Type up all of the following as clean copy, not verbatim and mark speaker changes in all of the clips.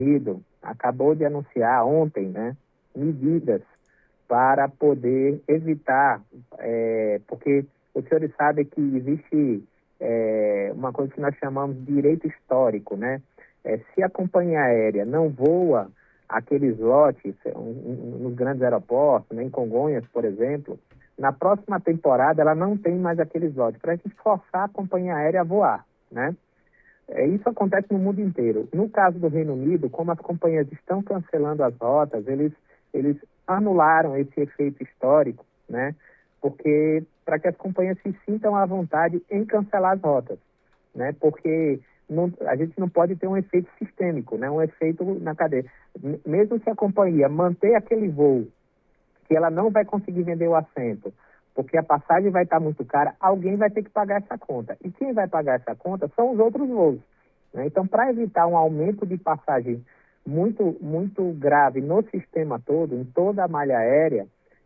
Speaker 1: Unido acabou de anunciar ontem, né, medidas para poder evitar, porque os senhores sabem que existe uma coisa que nós chamamos de direito histórico, né? Se a companhia aérea não voa aqueles lotes nos grandes aeroportos, né, em Congonhas, por exemplo, na próxima temporada ela não tem mais aqueles lotes, para a gente forçar a companhia aérea a voar, né? Isso acontece no mundo inteiro. No caso do Reino Unido, como as companhias estão cancelando as rotas, eles anularam esse efeito histórico, né? Porque para que as companhias se sintam à vontade em cancelar as rotas, né? Porque a gente não pode ter um efeito sistêmico, né? Um efeito na cadeia. Mesmo se a companhia manter aquele voo, que ela não vai conseguir vender o assento, porque a passagem vai estar muito cara, alguém vai ter que pagar essa conta. E quem vai pagar essa conta são os outros voos, né? Então, para evitar um aumento de passagem muito, muito grave no sistema todo, em toda a malha aérea,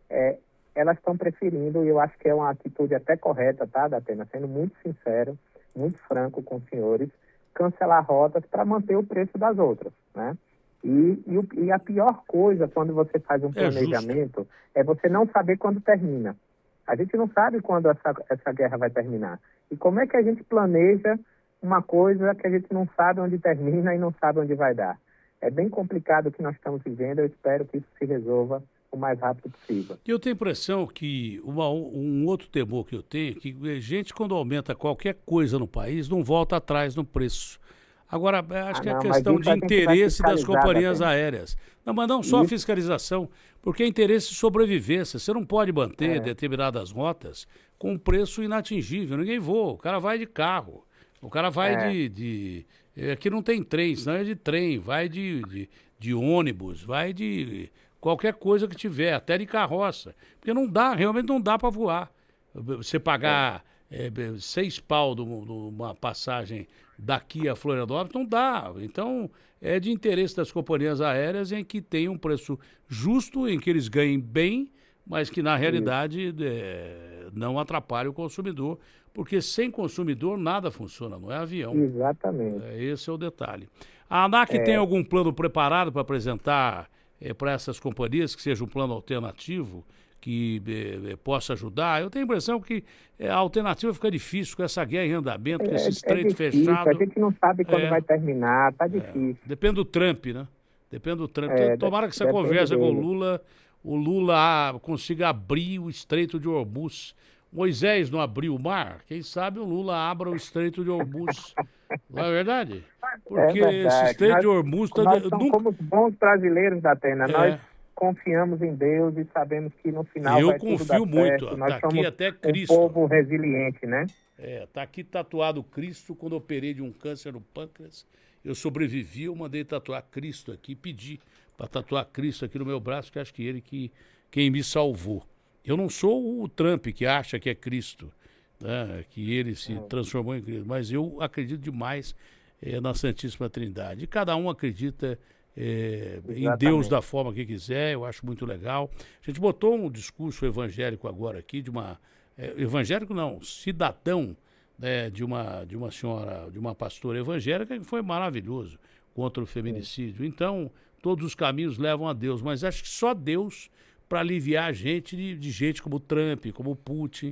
Speaker 1: elas estão preferindo, e eu acho que é uma atitude até correta, tá, Datena? Sendo muito sincero, muito franco com os senhores, cancelar rotas para manter o preço das outras, né? E a pior coisa quando você faz um planejamento é você não saber quando termina. A gente não sabe quando essa guerra vai terminar. E como é que a gente planeja uma coisa que a gente não sabe onde termina e não sabe onde vai dar? É bem complicado o que nós estamos vivendo, eu espero que isso se resolva o mais rápido possível.
Speaker 2: Eu tenho a impressão que um outro temor que eu tenho é que gente, quando aumenta qualquer coisa no país, não volta atrás no preço. Agora, acho que é questão de interesse das companhias aéreas. Não, mas não só a fiscalização, porque é interesse de sobrevivência. Você não pode manter determinadas rotas com um preço inatingível. Ninguém voa, o cara vai de carro, o cara vai aqui não tem trem, senão é de trem, vai de ônibus, vai de qualquer coisa que tiver, até de carroça. Porque não dá, realmente não dá para voar. Você pagar 6 pau numa passagem daqui a Florianópolis, não dá. Então, é de interesse das companhias aéreas em que tenha um preço justo, em que eles ganhem bem, mas que, na realidade, não atrapalhe o consumidor, porque sem consumidor nada funciona, não é avião.
Speaker 1: Exatamente.
Speaker 2: Esse é o detalhe. A ANAC tem algum plano preparado para apresentar para essas companhias, que seja um plano alternativo, que possa ajudar? Eu tenho a impressão que a alternativa fica difícil com essa guerra em andamento, com esse estreito fechado.
Speaker 1: A gente não sabe quando vai terminar, tá difícil.
Speaker 2: Depende do Trump, né? Depende do Trump. Tomara que essa conversa com o Lula consiga abrir o Estreito de Hormuz. Moisés não abriu o mar, quem sabe o Lula abra o Estreito de Hormuz. Não é verdade? Porque esse Estreito de Hormuz...
Speaker 1: Como os bons brasileiros da Atena, nós confiamos em Deus e sabemos que no final vai tudo dar certo.
Speaker 2: Eu confio muito.
Speaker 1: Nós
Speaker 2: tá
Speaker 1: somos
Speaker 2: aqui até Cristo.
Speaker 1: Um povo resiliente, né?
Speaker 2: Tá aqui tatuado Cristo. Quando eu operei de um câncer no pâncreas, eu sobrevivi, eu mandei tatuar Cristo aqui, pedi para tatuar Cristo aqui no meu braço, que acho que ele quem me salvou. Eu não sou o Trump que acha que é Cristo, né, que ele se transformou em Cristo, mas eu acredito demais na Santíssima Trindade. E cada um acredita em Deus da forma que quiser, eu acho muito legal. A gente botou um discurso evangélico agora aqui, evangélico não, cidadão, né, de uma senhora, de uma pastora evangélica, que foi maravilhoso contra o feminicídio. Então, todos os caminhos levam a Deus, mas acho que só Deus para aliviar a gente de gente como Trump, como Putin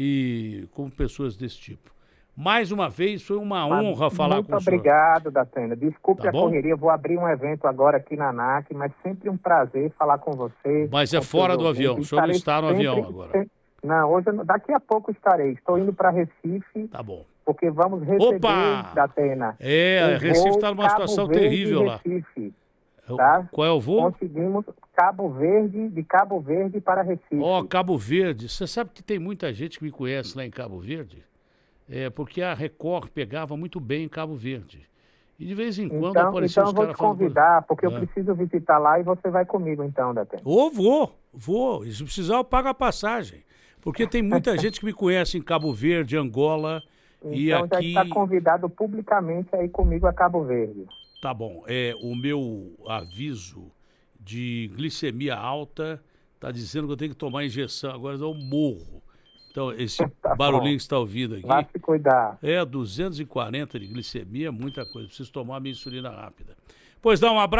Speaker 2: e como pessoas desse tipo. Mais uma vez, foi uma honra falar com o senhor.
Speaker 1: Muito obrigado, Datena. Desculpe a correria, vou abrir um evento agora aqui na ANAC, mas sempre um prazer falar com você.
Speaker 2: Mas é fora do avião, o senhor não está no avião agora.
Speaker 1: Não, daqui a pouco estarei. Estou indo para Recife.
Speaker 2: Tá bom.
Speaker 1: Porque vamos receber, Datena.
Speaker 2: Recife está numa situação terrível lá.
Speaker 1: Recife. Tá?
Speaker 2: Qual é o voo?
Speaker 1: Conseguimos de Cabo Verde para Recife.
Speaker 2: Cabo Verde. Você sabe que tem muita gente que me conhece lá em Cabo Verde? Porque a Record pegava muito bem em Cabo Verde. E de vez em quando apareciam os caras falando... Então eu vou te
Speaker 1: convidar, porque eu preciso visitar lá e você vai comigo então, Datena.
Speaker 2: Vou. E se precisar eu pago a passagem. Porque tem muita gente que me conhece em Cabo Verde, Angola e aqui...
Speaker 1: Então já está convidado publicamente aí comigo a Cabo Verde.
Speaker 2: Tá bom. O meu aviso de glicemia alta está dizendo que eu tenho que tomar injeção. Agora eu morro. Então, esse barulhinho que você está ouvindo aqui...
Speaker 1: Vai se cuidar.
Speaker 2: 240 de glicemia, muita coisa. Preciso tomar a minha insulina rápida. Pois dá um abraço.